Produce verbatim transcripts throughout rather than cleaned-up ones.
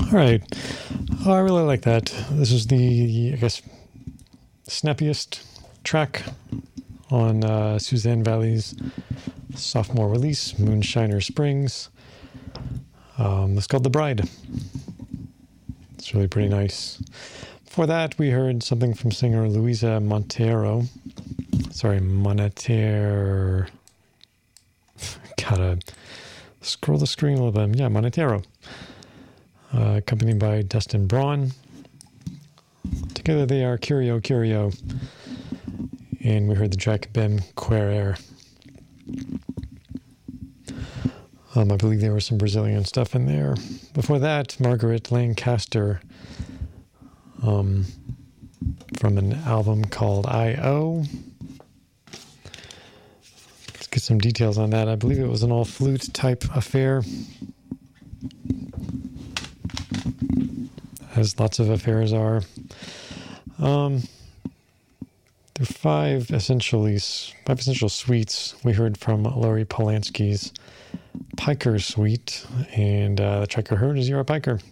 All right. Oh, I really like that. This is the, I guess, snappiest track on uh, Suzanne Valley's sophomore release, Moonshiner Springs. Um, it's called The Bride. It's really pretty nice. Before that, we heard something from singer Luisa Montero. Sorry, Montero. Gotta scroll the screen a little bit. Yeah, Montero. Uh, accompanied by Dustin Braun. Together they are Curio Curio. And we heard the track Bem Querer. Um, I believe there was some Brazilian stuff in there. Before that, Margaret Lancaster um, from an album called I O. Let's get some details on that. I believe it was an all-flute type affair. As lots of affairs are. Um, there are five essentially five essential suites we heard from Laurie Polanski's Piker Suite, and uh, the track I heard is You're a Piker.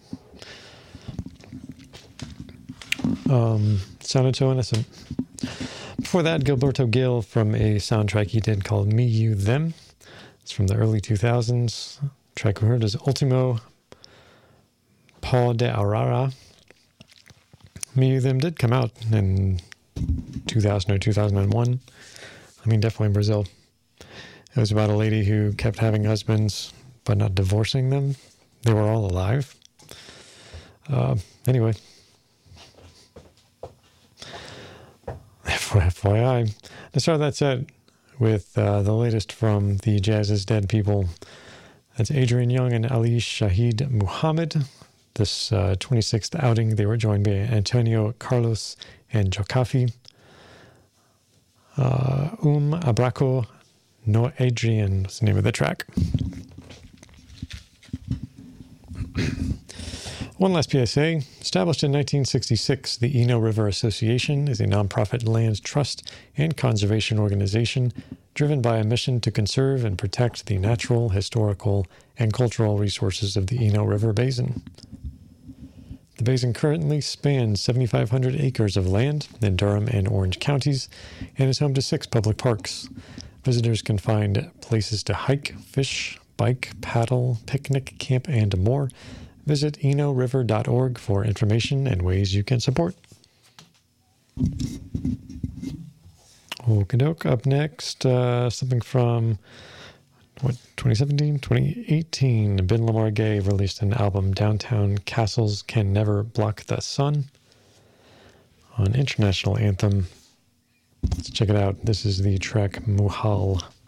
Um, sounded so innocent. Before that, Gilberto Gil from a soundtrack he did called Me, You, Them. It's from the early two thousands. The track we heard is Ultimo Paul de Arara. Me, You, Them did come out in two thousand or two thousand one. I mean, definitely in Brazil. It was about a lady who kept having husbands but not divorcing them. They were all alive. Uh, anyway. F Y I. Let's start that set with uh, the latest from the Jazz is Dead people. That's Adrian Young and Ali Shahid Muhammad. This uh, twenty-sixth outing, they were joined by Antonio Carlos and Jokafi. Uh, Um Abraco No Adrian was the name of the track. One last P S A. Established in nineteen sixty-six, the Eno River Association is a nonprofit land trust and conservation organization driven by a mission to conserve and protect the natural, historical, and cultural resources of the Eno River Basin. The basin currently spans seventy-five hundred acres of land in Durham and Orange counties and is home to six public parks. Visitors can find places to hike, fish, bike, paddle, picnic, camp, and more. Visit eno river dot org for information and ways you can support. Okie doke. Up next, uh, something from what twenty seventeen, twenty eighteen. Ben Lamar Gay released an album, Downtown Castles Can Never Block the Sun, an international anthem. Let's check it out. This is the track Muhal.